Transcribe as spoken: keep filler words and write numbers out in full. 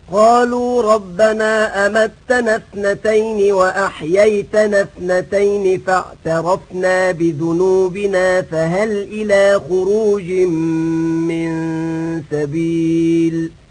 قالوا ربنا أمتنا اثنتين وأحييتنا اثنتين فاعترفنا بذنوبنا فهل إلى خروج من سبيل